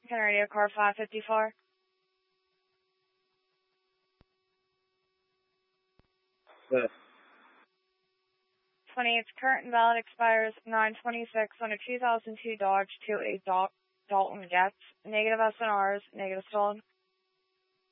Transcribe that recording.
Can radio car 554. 28th current and valid expires 9/26 on a 2002 Dodge 2.8 Dalton Getz. Negative SNRs, negative stolen.